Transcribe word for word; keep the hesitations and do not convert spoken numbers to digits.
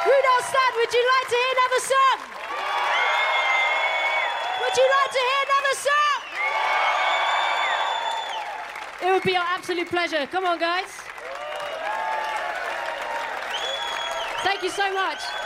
Rudolf Stad, would you like to hear another song? Would you like to hear another song? It would be our absolute pleasure. Come on, guys. Thank you so much.